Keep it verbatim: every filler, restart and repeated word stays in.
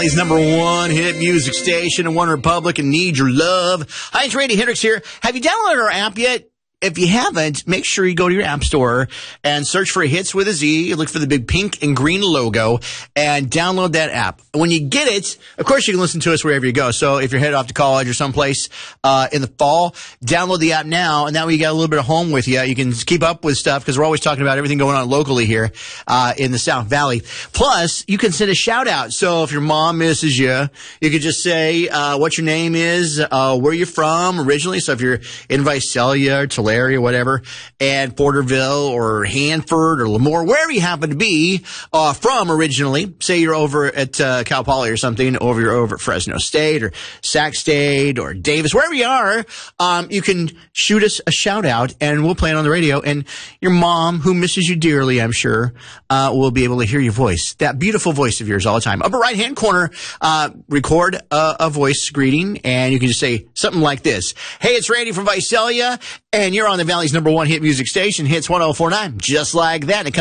His number one hit music station in One Republic and Need Your Love. Hi, it's Randy Hendricks here. Have you downloaded our app yet? If you haven't, make sure you go to your app store and search for Hits with a Z. Look for the big pink and green logo and download that app. When you get it, of course, you can listen to us wherever you go. So if you're headed off to college or someplace uh in the fall, download the app now. And that way you got a little bit of home with you. You can keep up with stuff because we're always talking about everything going on locally here uh in the South Valley. Plus, you can send a shout out. So if your mom misses you, you could just say uh what your name is, uh where you're from originally. So if you're in Visalia or Tulare, area, whatever, and Porterville or Hanford or Lemoore, wherever you happen to be uh, from originally. Say you're over at uh, Cal Poly or something, over you're over at Fresno State or Sac State or Davis, wherever you are, um, you can shoot us a shout out and we'll play it on the radio. And your mom, who misses you dearly, I'm sure, uh, will be able to hear your voice, that beautiful voice of yours all the time. Upper right hand corner, uh, record a, a voice greeting, and you can just say something like this: "Hey, it's Randy from Visalia, and you're on the Valley's number one hit music station, Hits one oh four point nine, just like that." It comes